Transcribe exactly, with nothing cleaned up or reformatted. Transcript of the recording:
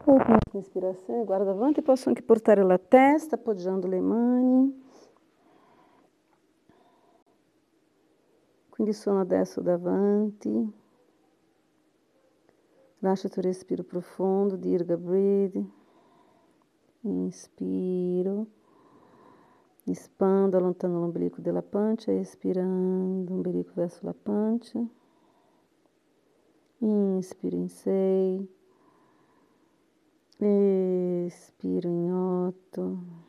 Última inspirazione, guarda avanti, posso anche portare la testa appoggiando le mani. Quindi sono adesso davanti. Lascia il tuo respiro profondo, dirga breathe. Inspiro. Espando, allontano l'ombelico della pancia, espirando, ombelico verso la pancia. Inspiro em sei. Expiro em oito.